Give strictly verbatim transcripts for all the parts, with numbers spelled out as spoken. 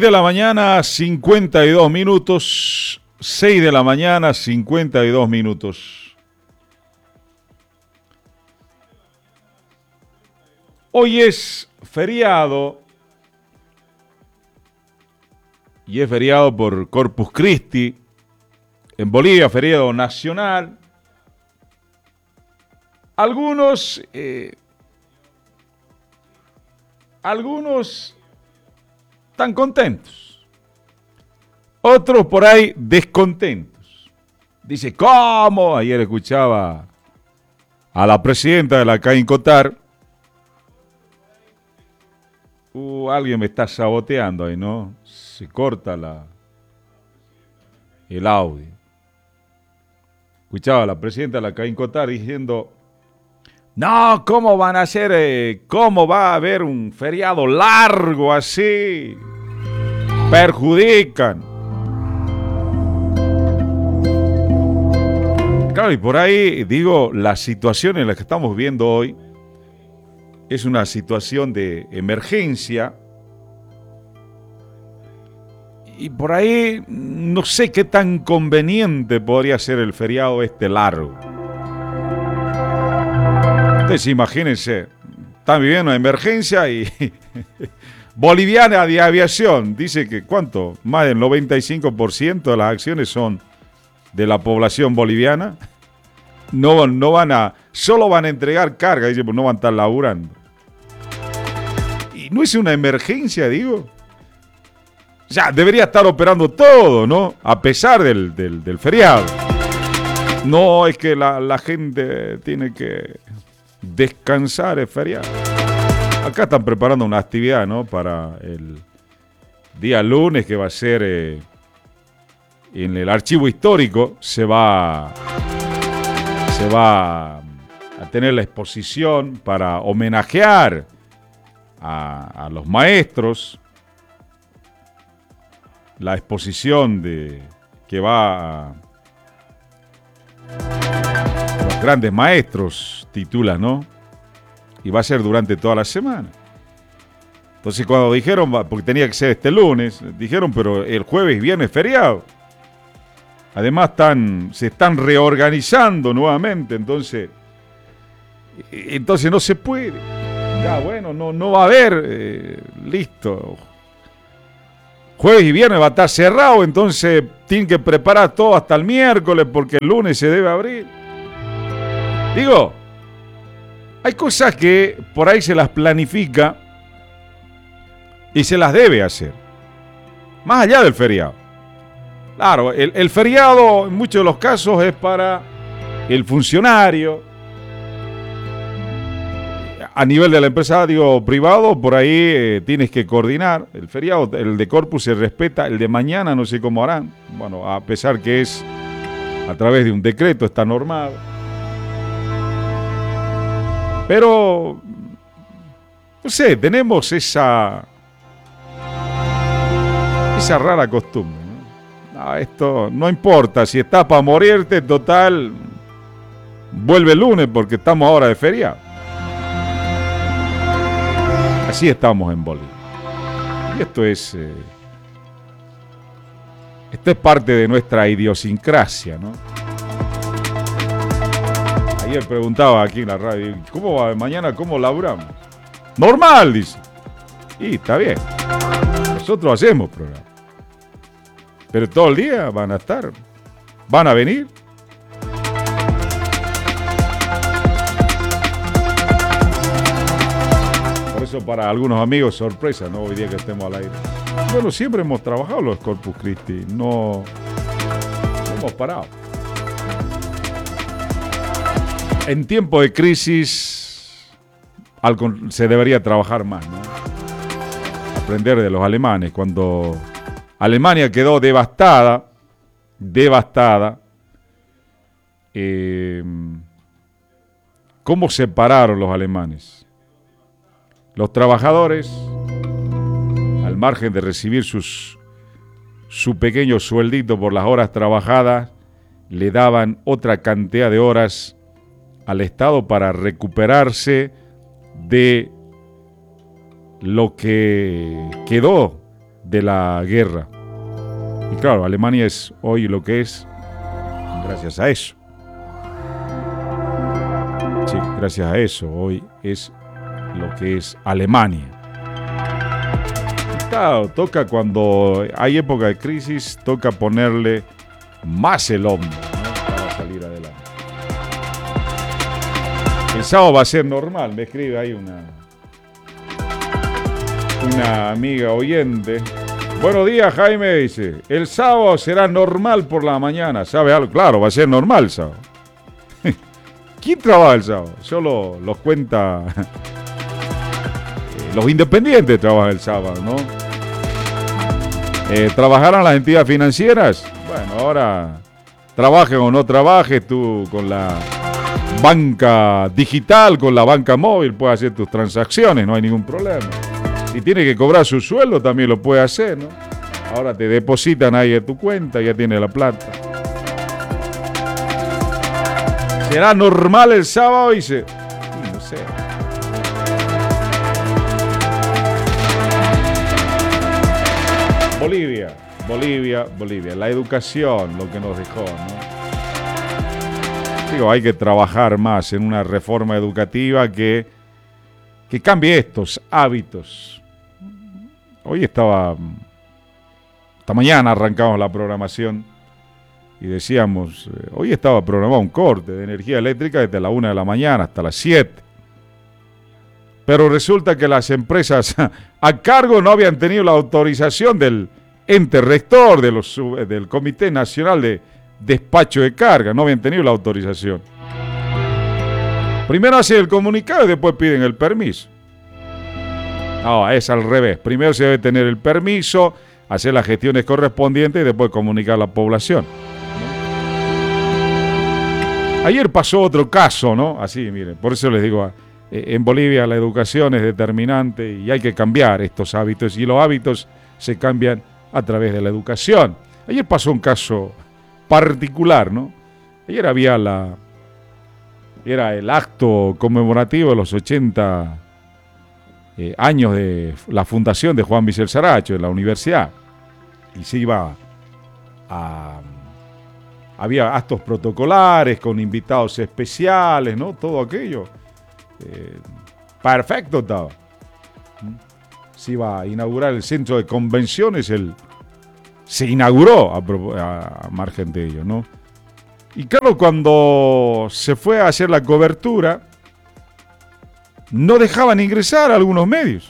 de la mañana, cincuenta y dos minutos. seis de la mañana, cincuenta y dos minutos. Hoy es feriado. Y es feriado por Corpus Christi. En Bolivia, feriado nacional. Algunos... Eh, algunos... están contentos. Otros por ahí descontentos. Dice, ¿cómo? Ayer escuchaba a la presidenta de la CAIN Cotar. Uh, alguien me está saboteando ahí, ¿no? Se corta la, el audio. Escuchaba a la presidenta de la CAIN Cotar diciendo, no, ¿cómo van a hacer? Eh, ¿Cómo va a haber un feriado largo así? Perjudican. Claro, y por ahí, digo, la situación en la que estamos viendo hoy es una situación de emergencia. Y por ahí no sé qué tan conveniente podría ser el feriado este largo. Ustedes imagínense, están viviendo una emergencia y Boliviana de Aviación dice que ¿cuánto? Más del noventa y cinco por ciento de las acciones son de la población boliviana. No, no van a, solo van a entregar carga, dice, pues no van a estar laburando. Y no es una emergencia, digo. Ya, debería estar operando todo, ¿no? A pesar del, del, del feriado. No, es que la, la gente tiene que descansar el feriado. Acá están preparando una actividad, ¿no? Para el día lunes, que va a ser eh, en el archivo histórico. Se va, se va a tener la exposición para homenajear a, a los maestros. La exposición de que va a los grandes maestros, titula, ¿no? Y va a ser durante toda la semana. Entonces cuando dijeron, porque tenía que ser este lunes, dijeron, pero el jueves y viernes feriado. Además están, se están reorganizando nuevamente, entonces, entonces no se puede. Ya bueno, no, no va a haber, eh, listo. Jueves y viernes va a estar cerrado, entonces tienen que preparar todo hasta el miércoles porque el lunes se debe abrir. Digo, hay cosas que por ahí se las planifica y se las debe hacer, más allá del feriado. Claro, el, el feriado en muchos de los casos es para el funcionario. A nivel de la empresa, digo, privado, por ahí eh, tienes que coordinar. El feriado, el de Corpus se respeta, el de mañana no sé cómo harán. Bueno, a pesar que es a través de un decreto, está normado. Pero, no sé, tenemos esa, esa rara costumbre, ¿no? No, esto no importa, si estás para morirte, total, vuelve el lunes porque estamos ahora de feriado. Así estamos en Bolivia. Y esto es, eh, esto es parte de nuestra idiosincrasia, ¿no? Ayer preguntaba aquí en la radio, ¿cómo va mañana? ¿Cómo laburamos? Normal, dice. Y está bien. Nosotros hacemos programa. Pero todo el día van a estar, van a venir. Para algunos amigos, sorpresa, ¿no? Hoy día que estemos al aire. Bueno, siempre hemos trabajado los Corpus Christi, no, no hemos parado. En tiempo de crisis al, se debería trabajar más, ¿no? Aprender de los alemanes. Cuando Alemania quedó devastada, devastada, eh, ¿cómo se pararon los alemanes? Los trabajadores, al margen de recibir sus, su pequeño sueldito por las horas trabajadas, le daban otra cantidad de horas al Estado para recuperarse de lo que quedó de la guerra. Y claro, Alemania es hoy lo que es gracias a eso. Sí, gracias a eso, hoy es lo que es Alemania. Y claro, toca cuando hay época de crisis, toca ponerle más el hombro, ¿no? Para salir adelante. El sábado va a ser normal, me escribe ahí una, una amiga oyente. Buenos días, Jaime, dice. El sábado será normal por la mañana, ¿sabe algo? Claro, va a ser normal el sábado. ¿Quién trabaja el sábado? Solo los cuenta... Los independientes trabajan el sábado, ¿no? Eh, ¿Trabajarán las entidades financieras? Bueno, ahora trabajen o no trabajes, tú con la banca digital, con la banca móvil, puedes hacer tus transacciones, no hay ningún problema. Si tiene que cobrar su sueldo, también lo puede hacer, ¿no? Ahora te depositan ahí en tu cuenta, ya tiene la plata. ¿Será normal el sábado? Dice, no sé. Bolivia, Bolivia, Bolivia. La educación, lo que nos dejó, ¿no? Digo, hay que trabajar más en una reforma educativa que, que cambie estos hábitos. Hoy estaba, esta mañana arrancamos la programación y decíamos, eh, hoy estaba programado un corte de energía eléctrica desde la una de la mañana hasta las siete. Pero resulta que las empresas a cargo no habían tenido la autorización del ente rector de los, del Comité Nacional de Despacho de Carga, no habían tenido la autorización. Primero hacen el comunicado y después piden el permiso. No, es al revés. Primero se debe tener el permiso, hacer las gestiones correspondientes y después comunicar a la población. Ayer pasó otro caso, ¿no? Así, miren, por eso les digo, en Bolivia la educación es determinante y hay que cambiar estos hábitos y los hábitos se cambian a través de la educación. Ayer pasó un caso particular, ¿no? Ayer había la... Era el acto conmemorativo de los ochenta eh, años de la fundación de Juan Michel Saracho en la universidad. Y se iba a... Había actos protocolares con invitados especiales, ¿no? Todo aquello. Eh, perfecto estaba. Se iba a inaugurar el centro de convenciones, el, se inauguró a, a, a margen de ello, ¿no? Y claro, cuando se fue a hacer la cobertura, no dejaban ingresar a algunos medios.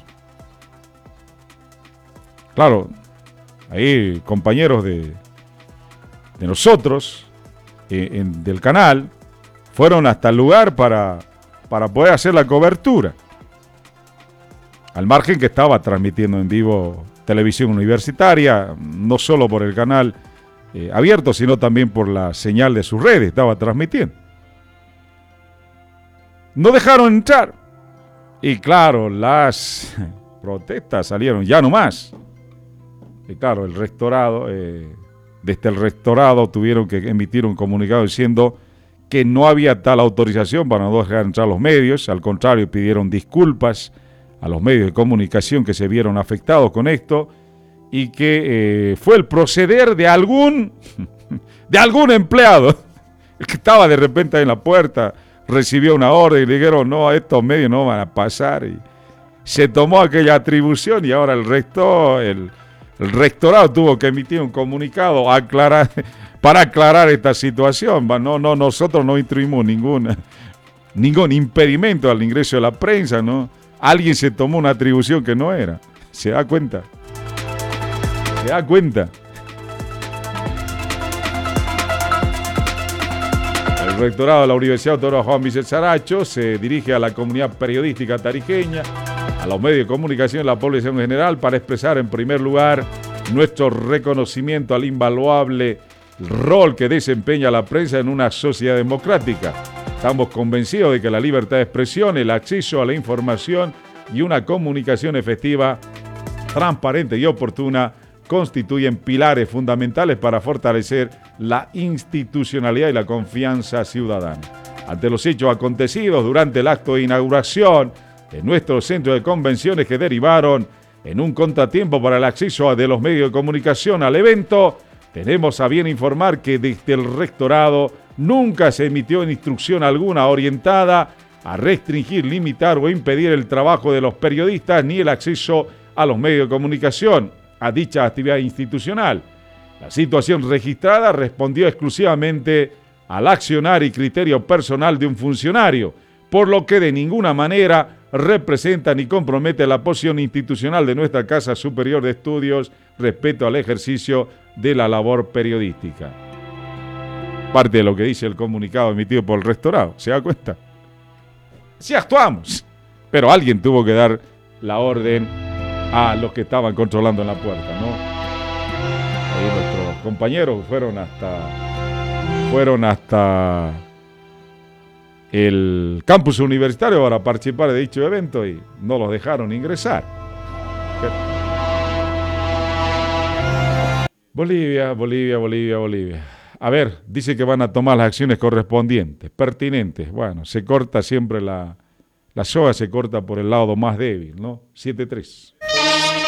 Claro, ahí compañeros de, de nosotros, eh, en, del canal, fueron hasta el lugar para, para poder hacer la cobertura. Al margen que estaba transmitiendo en vivo televisión universitaria, no solo por el canal eh, abierto, sino también por la señal de sus redes, estaba transmitiendo. No dejaron entrar. Y claro, las protestas salieron ya no más. Y claro, el rectorado, eh, desde el rectorado tuvieron que emitir un comunicado diciendo que no había tal autorización para no dejar entrar los medios, al contrario, pidieron disculpas a los medios de comunicación que se vieron afectados con esto y que eh, fue el proceder de algún de algún empleado el que estaba de repente en la puerta, recibió una orden y le dijeron no, a estos medios no van a pasar y se tomó aquella atribución y ahora el rector, el, el rectorado tuvo que emitir un comunicado a aclarar, para aclarar esta situación. No, no, nosotros no instruimos ningún, ningún impedimento al ingreso de la prensa, ¿no? Alguien se tomó una atribución que no era. ¿Se da cuenta? ¿Se da cuenta? El rectorado de la Universidad Autónoma Juan Michel Saracho se dirige a la comunidad periodística tarijeña, a los medios de comunicación y a la población en general para expresar en primer lugar nuestro reconocimiento al invaluable rol que desempeña la prensa en una sociedad democrática. Estamos convencidos de que la libertad de expresión, el acceso a la información y una comunicación efectiva, transparente y oportuna constituyen pilares fundamentales para fortalecer la institucionalidad y la confianza ciudadana. Ante los hechos acontecidos durante el acto de inauguración de nuestro centro de convenciones que derivaron En un contratiempo para el acceso de los medios de comunicación al evento, tenemos a bien informar que desde el rectorado nunca se emitió instrucción alguna orientada a restringir, limitar o impedir el trabajo de los periodistas ni el acceso a los medios de comunicación a dicha actividad institucional. La situación registrada respondió exclusivamente al accionar y criterio personal de un funcionario, por lo que de ninguna manera representa ni compromete la posición institucional de nuestra Casa Superior de Estudios respecto al ejercicio de la labor periodística. Parte de lo que dice el comunicado emitido por el rectorado, ¿se da cuenta? Sí actuamos, pero alguien tuvo que dar la orden a los que estaban controlando en la puerta, ¿no? Ahí nuestros compañeros fueron hasta fueron hasta el campus universitario para participar de dicho evento y no los dejaron ingresar. Bolivia, Bolivia, Bolivia, Bolivia. A ver, dice que van a tomar las acciones correspondientes, pertinentes. Bueno, se corta siempre la, la soga, se corta por el lado más débil, ¿no? siete tres.